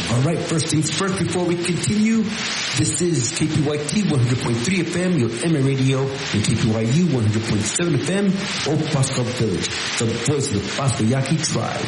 All right, first things first, before we continue, this is KPYT 100.3 FM, your MA radio, and KPYU 100.7 FM, Oak Bosco Village, the voice of the Bosco Yaqui tribe.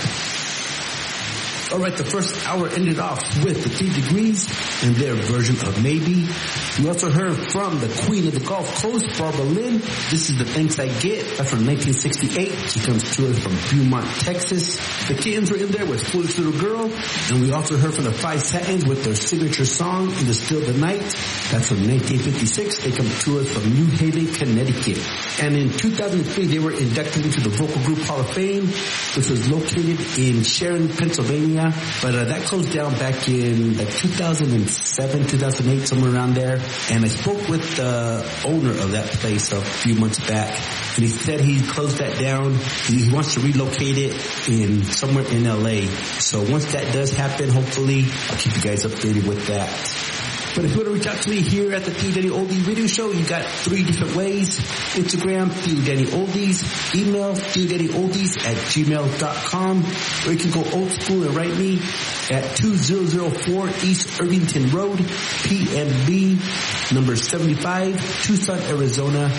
All right, the first hour ended off with the 3 Degrees and their version of Maybe. We also heard from the Queen of the Gulf Coast, Barbara Lynn. This is The Thanks I Get. That's from 1968. She comes to us from Beaumont, Texas. The Kittens were in there with Foolish Little Girl. And we also heard from the Five Satins with their signature song, In the Still of the Night. That's from 1956. They come to us from New Haven, Connecticut. And in 2003, they were inducted into the Vocal Group Hall of Fame, which was located in Sharon, Pennsylvania. But that closed down back in like 2007, 2008, somewhere around there. And I spoke with the owner of that place a few months back, and he said he closed that down. He wants to relocate it in somewhere in LA. So once that does happen, hopefully I'll keep you guys updated with that. But if you want to reach out to me here at the Theo Danny Oldies radio show, you got 3 different ways. Instagram, Theo Danny Oldies. Email, theodannyoldie@gmail.com. Or you can go old school and write me at 2004 East Irvington Road, PMB, number 75, Tucson, Arizona,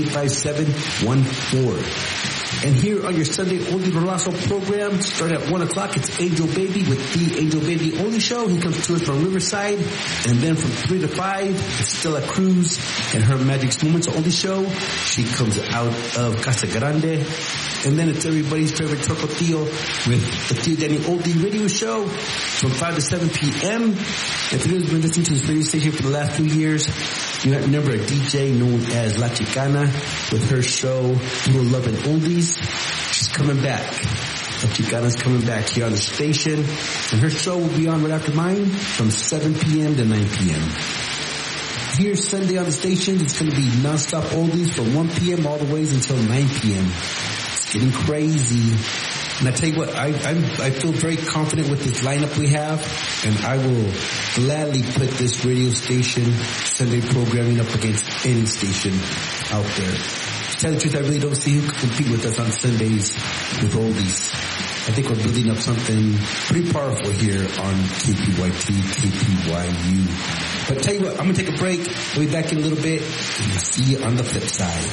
85714. And here on your Sunday Oldie Rolazo program, starting at 1 o'clock, it's Angel Baby with the Angel Baby Oldie Show. He comes to us from Riverside. And then from 3 to 5, it's Stella Cruz and her Magic Moments Oldie Show. She comes out of Casa Grande. And then it's everybody's favorite Turco Theo with the Theo Danny Oldie Radio Show from 5 to 7 p.m. If you've been listening to this radio station for the last few years, you might remember a DJ known as La Chicana with her show, Little Love and Oldies. She's coming back. La Chicana's coming back here on the station. And her show will be on right after mine from 7 p.m. to 9 p.m. Here Sunday on the station, it's going to be non-stop oldies from 1 p.m. all the way until 9 p.m. It's getting crazy. And I tell you what, I feel very confident with this lineup we have, and I will gladly put this radio station Sunday programming up against any station out there. To tell the truth, I really don't see who can compete with us on Sundays with oldies. I think we're building up something pretty powerful here on KPYT, KPYU. But tell you what, I'm going to take a break. We'll be back in a little bit, and we'll see you on the flip side.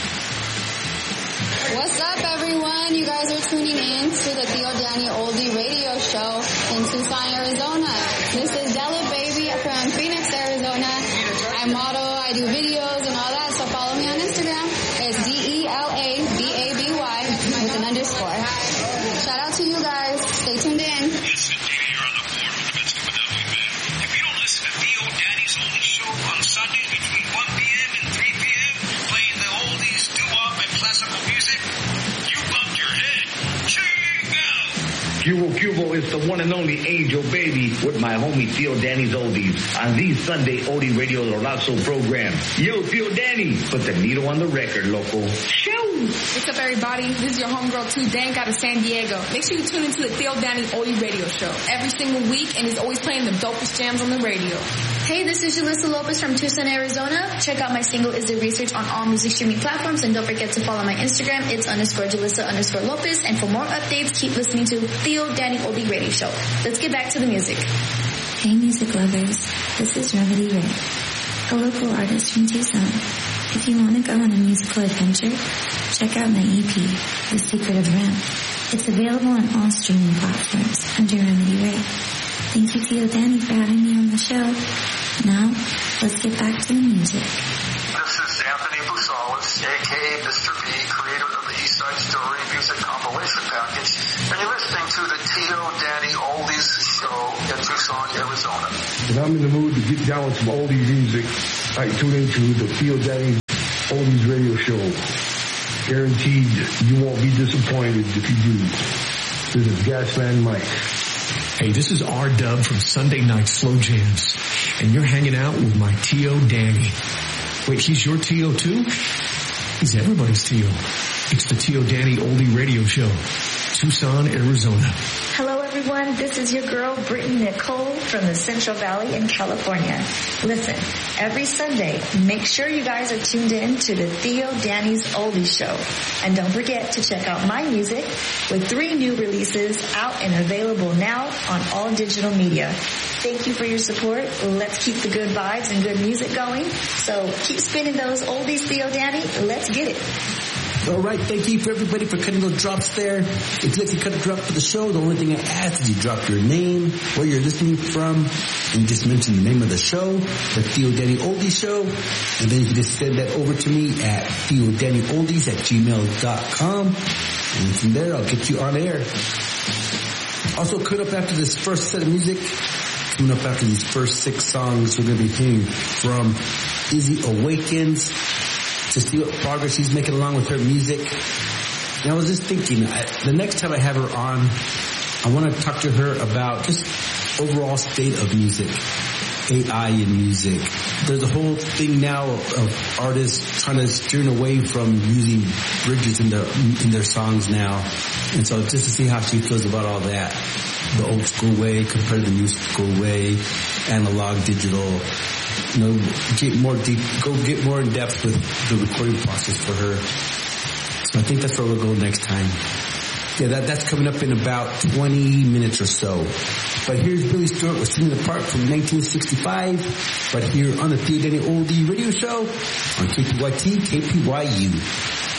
What's up, everyone? You guys are tuning in to the Theo Danny Oldie Radio Show in Tucson, Arizona. This is Della Baby from Phoenix, Arizona. I model, I do videos and all that, so follow me on Instagram. It's DELABABY with an underscore. Shout out to you guys. Stay tuned in. Listen, Dana, you're on the board with the best of what we met. If you don't listen to Theo Danny's Oldie Show on Sundays between 1 p.m. and 3 p.m., playing the oldies, doo-wop, and classical music, you bumped your head. Cubo is the one and only Angel Baby with my homie Theo Danny's Oldies on the Sunday Oldie Radio Rolazo program. Yo, Theo Danny, put the needle on the record, loco. Shoo! What's up, everybody? This is your homegirl, 2 Dank, out of San Diego. Make sure you tune into the Theo Danny Oldie Radio Show every single week, and he's always playing the dopest jams on the radio. Hey, this is Julissa Lopez from Tucson, Arizona. Check out my single Is the Research on all music streaming platforms, and don't forget to follow my Instagram. It's _Julissa_Lopez. And for more updates, keep listening to Theo Danny Oldie Radio Show. Let's get back to the music. Hey, music lovers. This is Remedy Ray, a local artist from Tucson. If you want to go on a musical adventure, check out my EP, The Secret of Ram. It's available on all streaming platforms under Remedy Ray. Thank you, Theo Danny, for having me on the show. Now, let's get back to the music. This is Anthony Busalis, a.k.a. Mr. B, creator of the East Side Story Music Compilation Package, and you're listening to the Theo Danny Oldies Show in Tucson, Arizona. If I'm in the mood to get down with some oldies music, I tune into the Theo Danny Oldies Radio Show. Guaranteed you won't be disappointed if you do. This is Gasman Mike. Hey, this is R-Dub from Sunday Night Slow Jams, and you're hanging out with my Theo Danny. Wait, he's your Theo too? He's everybody's Theo. It's the Theo Danny Oldie Radio Show, Tucson, Arizona. Hello, everyone. everyone. This is your girl, Brittany Nicole from the Central Valley in California. Listen, every Sunday, make sure you guys are tuned in to the Theo Danny's Oldies Show. And don't forget to check out my music with 3 new releases out and available now on all digital media. Thank you for your support. Let's keep the good vibes and good music going. So keep spinning those oldies, Theo Danny. Let's get it. All right, thank you for everybody for cutting those drops there. If you'd like to cut a drop for the show, the only thing I ask is you drop your name, where you're listening from, and you just mention the name of the show, the Theo Danny Oldies Show, and then you can just send that over to me at theodanyoldies@gmail.com, and from there I'll get you on air. Also, coming up after this first set of music, coming up after these first 6 songs, we're going to be hearing from Izzy Awakens, to see what progress she's making along with her music. And I was just thinking, the next time I have her on, I want to talk to her about just overall state of music, AI in music. There's a whole thing now of artists trying to steer away from using bridges in their songs now. And so just to see how she feels about all that, the old school way compared to the new school way, analog, digital. Get more in depth with the recording process for her. So I think that's where we'll go next time. Yeah, that's coming up in about 20 minutes or so. But here's Billy Stewart with Singing the Part from 1965, right here on the Theo Danny Oldie Radio Show on KPYT, KPYU.